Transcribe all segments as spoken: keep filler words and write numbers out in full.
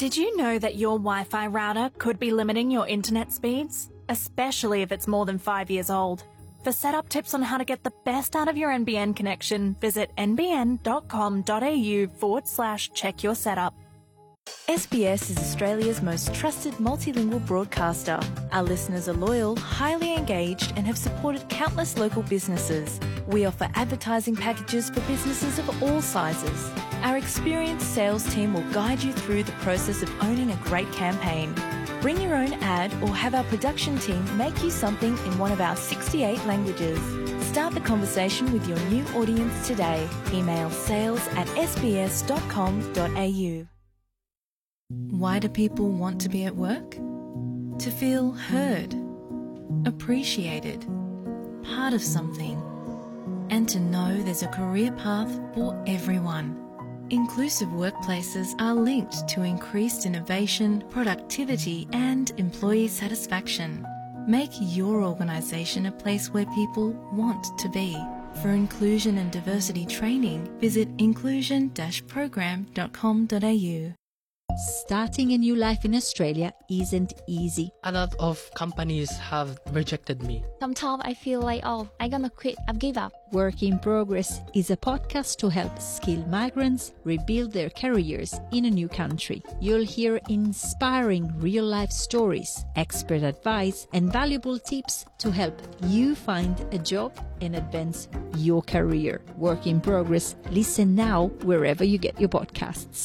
Did you know that your Wi-Fi router could be limiting your internet speeds, especially if it's more than five years old? For setup tips on how to get the best out of your N B N connection, visit nbn.com.au forward slash check your setup. S B S is Australia's most trusted multilingual broadcaster. Our listeners are loyal, highly engaged, and have supported countless local businesses. We offer advertising packages for businesses of all sizes. Our experienced sales team will guide you through the process of owning a great campaign. Bring your own ad or have our production team make you something in one of our sixty-eight languages. Start the conversation with your new audience today. Email sales at s b s dot com dot a u. Why do people want to be at work? To feel heard, appreciated, part of something, and to know there's a career path for everyone. Inclusive workplaces are linked to increased innovation, productivity, and employee satisfaction. Make your organisation a place where people want to be. For inclusion and diversity training, visit inclusion dash program dot com dot a u. Starting a new life in Australia isn't easy. A lot of companies have rejected me. Sometimes I feel like, oh, I'm gonna quit, I've give up. Work in Progress is a podcast to help skilled migrants rebuild their careers in a new country. You'll hear inspiring real-life stories, expert advice, and valuable tips to help you find a job and advance your career. Work in Progress. Listen now wherever you get your podcasts.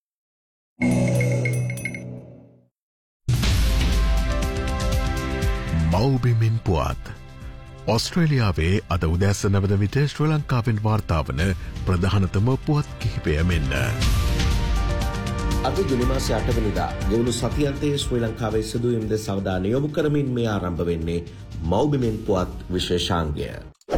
මව්බිමින් පුවත් ඔස්ට්‍රේලියාවේ අද උදැස්ස නවද විට ශ්‍රී ලංකාවෙන් වාර්තා වන ප්‍රධානතම පුවත් කිහිපය මෙන්න. අද ජුනි මාසයේ අට වෙනිදා ගෙවුණු සතියන්තයේ ශ්‍රී ලංකාවේ සිදුවීම් දෙස අවධානය යොමු කරමින් මේ ආරම්භ වෙන්නේ මව්බිමින් පුවත් විශේෂාංගය.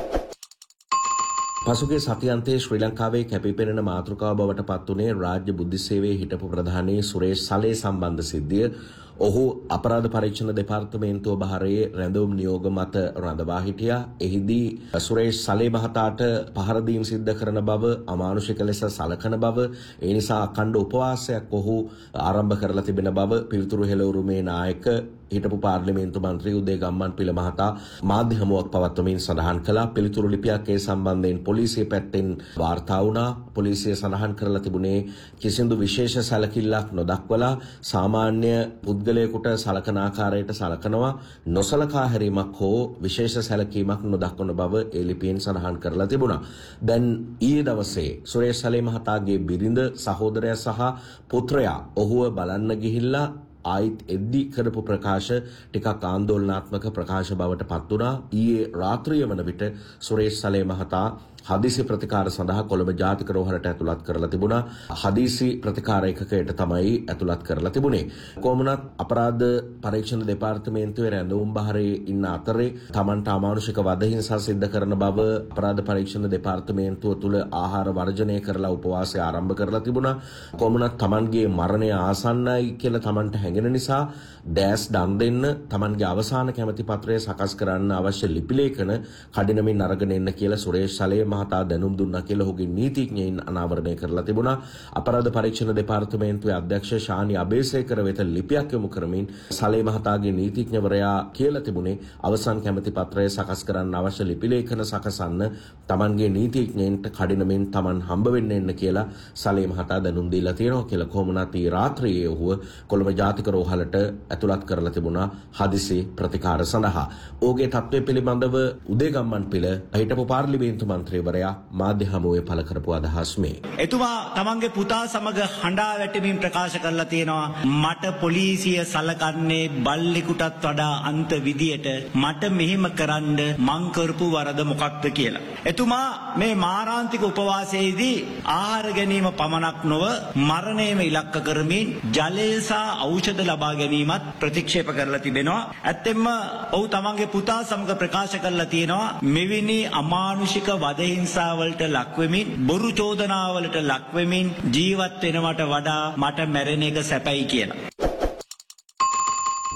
පසුගිය සතියන්තයේ ශ්‍රී ලංකාවේ කැපිපෙනෙන මාතෘකාව බවට පත් වුණේ රාජ්‍ය බුද්ධි සේවයේ හිටපු ප්‍රධානී සුරේෂ් සලේ සම්බන්ධ සිද්ධිය. ඔහු අපරාධ පරීක්ෂණ දෙපාර්තමේන්තුව බහරයේ රැඳවුම් නියෝග මත රඳවා හිටියා. එහිදී සුරේෂ් සලේ මහතාට පහර දීම් සිද්ධ කරන බව අමානුෂික ලෙස සලකන බව, ඒ නිසා අඛණ්ඩ උපවාසයක් ඔහු ආරම්භ කරලා තිබෙන බව පිළිතුරු හෙළවුරුමේ නායක හිටපු පාර්ලිමේන්තු මන්ත්‍රී උදේ ගම්මන්පිල මහතා මාධ්‍ය හමුවක් පවත්වමින් සඳහන් කළා. පිළිතුරු ලිපියක් ඒ සම්බන්ධයෙන් පොලිසිය පැත්තෙන් වාර්තා වුණා. පොලිසිය සඳහන් කරලා තිබුණේ කිසිදු විශේෂ සැලකිල්ලක් නොදක්වලා සාමාන්‍ය පුද්ගලයෙකුට සලකන ආකාරයට සලකනවා, නොසලකා හැරීමක් හෝ විශේෂ සැලකීමක් නොදක්වන බව ඒ ලිපියෙන් සඳහන් කරලා තිබුණා. දැන් ඊයේ දවසේ සුරේෂ් සලේ මහතාගේ බිරිඳ, සහෝදරයා සහ පුත්‍රයා ඔහුව බලන්න ගිහිල්ලා ආයිත් එද්දි කරපු ප්‍රකාශ ටිකක් ආందోලනාත්මක ප්‍රකාශ බවට පත් වුණා. ඊයේ රාත්‍රිය වන විට සුරේෂ් සලේ මහතා හදිසි ප්‍රතිකාර සඳහා කොළඹ ජාතික රෝහලට ඇතුළත් කරලා තිබුණා. හදිසි ප්‍රතිකාර ඒකකයට තමයි ඇතුළත් කරලා තිබුණේ. කොහොමුණත් අපරාධ පරීක්ෂණ දෙපාර්තමේන්තුවේ රැඳවුම් බහරේ ඉන්න අතරේ තමන්ට අමානුෂික වදහිංසා සිද්ධ කරන බව අපරාධ පරීක්ෂණ දෙපාර්තමේන්තුව තුළ ආහාර වර්ජනය කරලා උපවාසය ආරම්භ කරලා තිබුණා. කොහොමුණත් තමන්ගේ මරණය ආසන්නයි කියලා තමන්ට හැඟෙන නිසා ඩෑස් දන් දෙන්න තමන්ගේ අවසාන කැමැති පත්‍රය සකස් කරන්න අවශ්‍ය ලිපි ලේඛන කඩිනමින් අරගෙන එන්න කියලා සුරේෂ් සලේ මහතා දැනුම් දුන්නා කියලා ඔහුගේ නීතිඥයින් අනාවරණය කරලා තිබුණා. අපරාධ පරීක්ෂණ දෙපාර්තමේන්තුවේ අධ්‍යක්ෂ ශානි අබේසේකර වෙත ලිපියක් යොමු කරමින් සලේ මහතාගේ නීතිඥවරයා කියලා තිබුණේ අවසන් කැමැති පත්‍රය සකස් කරන්න අවශ්‍ය ලිපි ලේඛන සකසන්න තමන්ගේ නීතිඥයින්ට කඩිනමින් තමන් හම්බ වෙන්න එන්න කියලා සලේ මහතා දැනුම් දීලා තියෙනවා කියලා. කොහොමුණත් ඊ රාත්‍රියේ ඔහුව කොළඹ ජාතික රෝහලට ඇතුළත් කරලා තිබුණා හදිසි ප්‍රතිකාර සඳහා. ඔහුගේ තත්ත්වය පිළිබඳව උදේ ගම්මන්පිල හිටපු පාර්ලිමේන්තු මන්ත්‍රීවරයා මාධ්‍ය හමුවේ පළ කරපු අදහස් මේ. එතුමා තමන්ගේ පුතා සමග හඬා වැටෙමින් ප්‍රකාශ කරලා තියෙනවා, මට පොලිසිය සලකන්නේ බල්ලෙකුටත් වඩා අන්ත විදියට, මට මෙහෙම කරන්න මං කරපු වරද මොකක්ද කියලා. එතුමා මේ මාරාන්තික උපවාසයේදී ආහාර ගැනීම පමණක් නොව මරණයම ඉලක්ක කරමින් ජලය සහ ඖෂධ ලබා ගැනීමත් ප්‍රතික්ෂේප කරලා තිබෙනවා. ඇත්තෙන්ම ඔහු තමන්ගේ පුතා සමග ප්‍රකාශ කරලා තියෙනවා, මෙවැනි අමානුෂික වදහිංසාවලට ලක්වෙමින්, බොරු චෝදනාවලට ලක්වෙමින් ජීවත් වෙනවට වඩා මට මැරෙන එක සැපයි කියලා.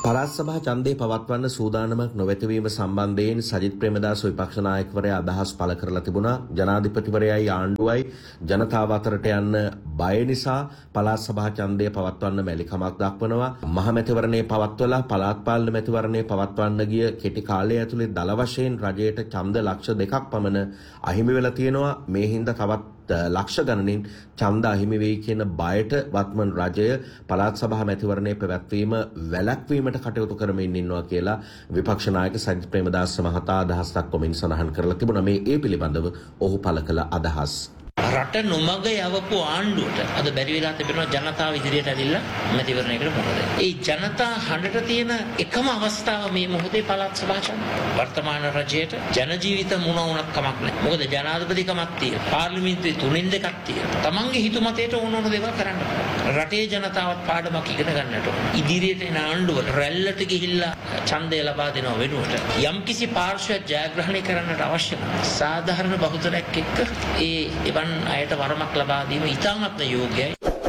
පළාත් සභා ඡන්දය පවත්වන්න සූදානමක් නොවැතිවීම සම්බන්ධයෙන් සජිත් ප්‍රේමදාස විපක්ෂ නායකවරයා අදහස් පළ කරලා තිබුණා. ජනාධිපතිවරයායි ආණ්ඩුවයි ජනතාව අතරට යන්න බය නිසා පළාත් සභා ඡන්දය පවත්වන්න මැලිකමක් දක්වනවා. මහ මැතිවරණයේ පවත්වලා පළාත් පාලන මැතිවරණයේ පවත්වන්න ගිය කෙටි කාලය ඇතුලේ දල වශයෙන් රජයට ඡන්ද ලක්ෂ දෙකක් පමණ අහිමි වෙලා තියෙනවා. මේ හින්දා තවත් ලක්ෂ ගණනින් ඡන්ද අහිමි වෙයි කියන බයට වත්මන් රජය පළාත් සභා මැතිවරණයේ පැවැත්වීම වැළැක්වීමට කටයුතු කරමින් ඉන්නවා කියලා විපක්ෂ නායක සජිත් ප්‍රේමදාස මහතා අදහස් දක්වමින් සඳහන් කරලා තිබුණා. මේ ඒ පිළිබඳව ඔහු පළ කළ අදහස්. රට නොමග යවපු ආණ්ඩුවට අද බැරි වෙලා තිබෙනවා ජනතාව ඉදිරියට ඇවිල්ලා මැතිවරණයකට මොකද? ඒ ජනතා හඬට තියෙන එකම අවස්ථාව මේ මොහොතේ පළාත් සභා ඡන්දය. වර්තමාන රජයට ජන ජීවිත මොන වුණත් කමක් නැහැ. මොකද ජනාධිපතිකමක් තියෙනවා. පාර්ලිමේන්තුවේ තුනෙන් දෙකක් තියෙනවා. තමන්ගේ හිතුමතේට ඕන ඕන දේවල් කරන්න පුළුවන්. රටේ ජනතාවත් පාඩමක් ඉගෙන ගන්නට ඕන. ඉදිරියට එන ආණ්ඩුවට රැල්ලට ගිහිල්ලා ඡන්දය ලබා දෙනව වෙනුවට යම්කිසි පාර්ශ්වයක් ජයග්‍රහණය කරන්නට අවශ්‍ය නැහැ. සාධාරණ බහුතරයක් එක්ක ඒ එවන් අයට වරමක් ලබා දීම ඉතාමත් යෝග්‍යයි.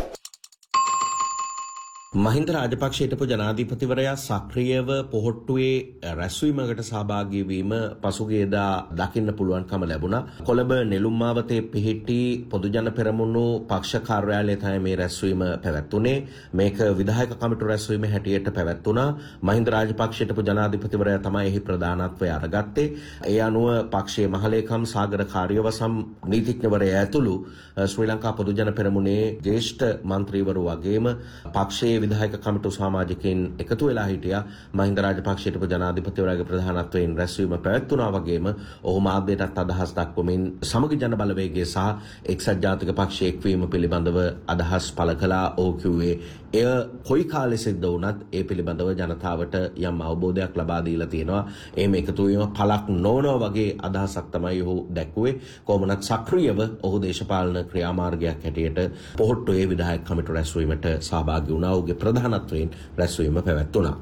මහින්ද රාජපක්ෂ හිටපු ජනාධිපතිවරයා සක්‍රියව පොහොට්ටුවේ රැස්වීමකට සහභාගී වීම පසුගියදා දකින්න පුළුවන්කම ලැබුණා. කොළඹ නෙළුම් මාවතේ පිහිටි පොදුජන පෙරමුණු පක්ෂ කාර්යාලයේ තමයි මේ රැස්වීම පැවැත්වුණේ. මේක විධායක කමිටු රැස්වීම හැටියට පැවැත්වුණා. මහින්ද රාජපක්ෂ හිටපු ජනාධිපතිවරයා තමයි එහි ප්‍රධානත්වය අරගත්තේ. ඒ අනුව පක්ෂයේ මහලේකම් සාගර කාර්යවසම් නීතිඥවරයා ඇතුළු ශ්‍රී ලංකා පොදුජන පෙරමුණේ ජ්‍යෙෂ්ඨ මන්ත්‍රීවරු වගේම පක්ෂයේ විධායක කමිටු සමාජිකයින් එකතු වෙලා හිටියා. මහින්ද රාජපක්ෂ හිටපු ජනාධිපතිවරයාගේ ප්‍රධානත්වයෙන් රැස්වීම පැවැත්වුණා වගේම ඔහු මාධ්‍යයටත් අදහස් දක්වමින් සමගි ජන බලවේගය සහ එක්සත් ජාතික පක්ෂයේ එක්වීම පිළිබඳව අදහස් පළ කළා. ඔහු කිව්වේ එය කොයි කාලෙ සිද්ධ වුණත් ඒ පිළිබඳව ජනතාවට යම් අවබෝධයක් ලබා දීලා තියෙනවා. එහෙම එකතු වීම පළක් නොවනවා වගේ අදහසක් තමයි ඔහු දැක්ුවේ. කොහොමනත් සක්‍රියව ඔහු දේශපාලන ක්‍රියාමාර්ගයක් හැටියට පොහොට්ටුවේ විධායක කමිටු රැස්වීමට සහභාගී වුණා. ඔහුගේ ප්‍රධානත්වයෙන් රැස්වීම පැවැත්වුණා.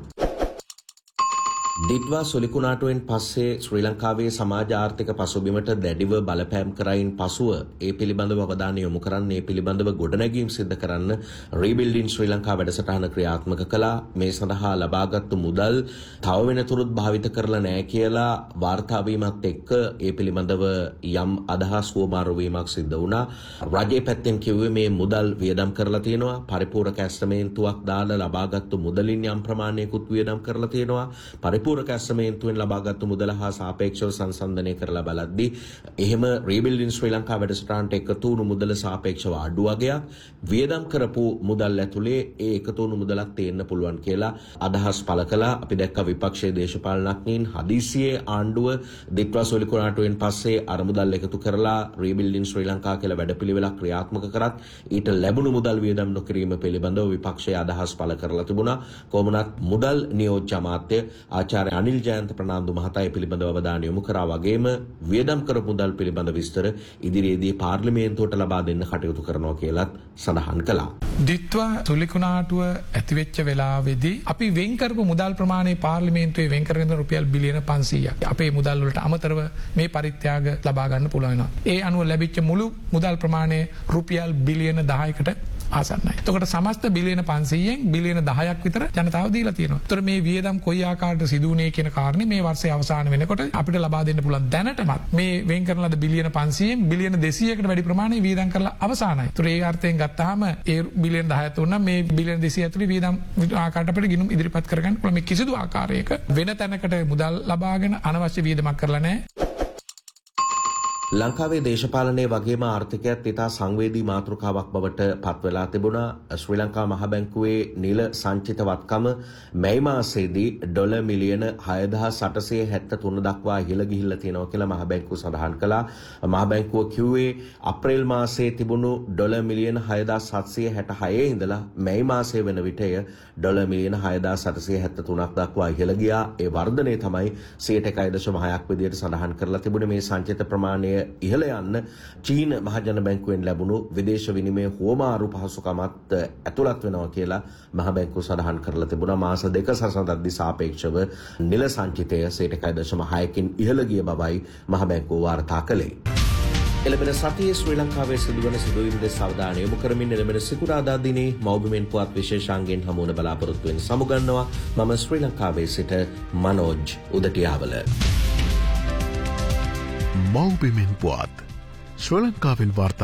දිට්වා සොලිකුණාටුවෙන් පස්සේ ශ්‍රී ලංකාවේ සමාජ ආර්ථික පසුබිමට දැඩිව බලපෑම් කරයින් පසුව ඒ පිළිබඳව අවධානය යොමු කරන්න, ඒ පිළිබඳව ගොඩනැගීම් සිදු කරන්න රීබිල්ඩින් ශ්‍රී ලංකා වැඩසටහන ක්‍රියාත්මක කළා. මේ සඳහා ලබාගත්තු මුදල් තව වෙනතුරුත් භාවිත කරලා නැහැ කියලා වාර්තා වීමත් එක්ක ඒ පිළිබඳව යම් අදහස් හුවමාරු වීමක් සිද්ධ වුණා. රජයේ පැත්තෙන් කිව්වේ මේ මුදල් වියදම් කරලා තියෙනවා. පරිපූර්ණ කැස්ටමේන්තුවක් දාලා ලබාගත්තු මුදලින් යම් ප්‍රමාණයකුත් වියදම් කරලා තියෙනවා. පරිපූර්ණ කැස්ටමේන්තුවෙන් ලබාගත්තු මුදල හා සාපේක්ෂව සංසන්දනය කරලා බලද්දී එහෙම රීබිල්ඩින් ශ්‍රී ලංකා වැඩසටහනට එකතු වුණු මුදල සාපේක්ෂව අඩු වගයක් වියදම් කරපු මුදල් ඇතුලේ ඒ එකතු වුණු මුදලක් තියෙන්න පුළුවන් කියලා අදහස් පළ කළා. අපි දැක්ක විපක්ෂයේ දේශපාලනඥයින් හදිසියේ ආණ්ඩුව දිට්වා සොලිකුණාටුවෙන් පස්සේ අර මුදල් එකතු කරලා රීබිල්ඩින් ශ්‍රී ලංකා කියලා වැඩපිළිවෙලක් ක්‍රියාත්මක කරත් ඊට ලැබුණු මුදල් වියදම් නොකිරීම පිළිබඳව විපක්ෂයේ අදහස් පළ කරලා තිබුණා. කොහොමනත් මුදල් නියෝජ්‍ය අමාත්‍ය ආචාර්ය අනිල් ජයන්ත ප්‍රනාන්දු මහතා පිළිබඳව අවධානය යොමු කරා වගේම වියදම් කරපු මුදල් පිළිබඳ විස්තර ඉදිරියේදී පාර්ලිමේන්තුවට ලබා දෙන්න කටයුතු කරනවා කියලත් සඳහන් කළා. දිට්වා සොලිකුණාටුව ඇතිවෙච්ච වෙලාවේදී අපි වෙන් කරපු මුදල් ප්‍රමාණය පාර්ලිමේන්තුවේ වෙන් කරගෙන රුපියල් බිලියන පන්සීයක් අපේ මුදල් වලට අමතරව මේ පරිත්‍යාග ලබා ගන්න පුළුවන් වෙනවා. ඒ අනුව ලැබිච්ච මුළු මුදල් ප්‍රමාණය රුපියල් බිලියන දහයකට ආසන්නයි. එතකොට සමස්ත බිලියන පන්සීයෙන් බිලියන දහයක් විතර ජනතාව දීලා තියෙනවා. ඒතර මේ වියදම් කොයි ආකාරයට සිදු වුණේ කියන කාරණේ මේ වර්ෂයේ අවසාන වෙනකොට අපිට ලබා දෙන්න පුළුවන්. දැනටමත් මේ වෙන් කරන ලද බිලියන පන්සීයෙන් බිලියන දෙසීයකට වැඩි ප්‍රමාණයක් වියදම් කරලා අවසానයි. ඒතර ඒ අර්ථයෙන් ගත්තාම ඒ බිලියන දහයක් තුන මේ බිලියන දෙසීය ඇතුළේ වියදම් ආකාරයට අපිට ගිණුම් ඉදිරිපත් කරගන්න පුළුවන්. මේ කිසිදු ආකාරයක වෙන තැනකට මුදල් ලබාගෙන අනවශ්‍ය වියදමක් කරලා නැහැ. ලංකාවේ දේශපාලනයේ වගේම ආර්ථිකයත් ඉතා සංවේදී මාතෘකාවක් බවට පත් වෙලා තිබුණා. ශ්‍රී ලංකා මහ බැංකුවේ නිල සංචිත වත්කම මැයි මාසයේදී ඩොලර් මිලියන හයදහස් අටසිය හැත්තෑ තුන දක්වා ඉහළ ගිහිල්ලා තියෙනවා කියලා මහ බැංකුව සඳහන් කළා. මහ බැංකුව කිව්වේ අප්‍රේල් මාසයේ තිබුණු ඩොලර් මිලියන හයදහස් හත්සිය හැටහයේ ඉඳලා මැයි මාසයේ වෙන විට එය ඩොලර් මිලියන හයදහස් අටසිය හැත්තෑ තුනක් දක්වා ඉහළ ගියා. ඒ වර්ධනය තමයි සියයට එකයි දශම හයක් විදිහට සඳහන් කරලා තිබුණේ. මේ සංචිත ප්‍රමාණය ඉහළ යන්න චීන මහජන බැංකුවෙන් ලැබුණු විදේශ විනිමය හුවමාරු පහසුකමත් ඇතුළත් වෙනවා කියලා මහ බැංකුව සඳහන් කරලා තිබුණා. මාස දෙක සසඳද්දී සාපේක්ෂව නිල සංචිතය සියයට එකයි දශම හයකින් ඉහළ ගිය බවයි මහ බැංකුව වාර්තා කළේ. එළඹෙන සතියේ ශ්‍රී ලංකාවේ සිදුවන සිදුවීම් දෙස අවධානය යොමු කරමින් එළඹෙන සිකුරාදා දිනේ මව්බිමෙන් පුවත් විශේෂාංගයෙන් හමු වන බලාපොරොත්තු වෙන සමුගන්නවා. මම ශ්‍රී ලංකාවේ සිට මනෝජ් උදටියාවල. මව්බිමෙන් පුවත් ශ්‍රී ලංකාවෙන් වාර්තා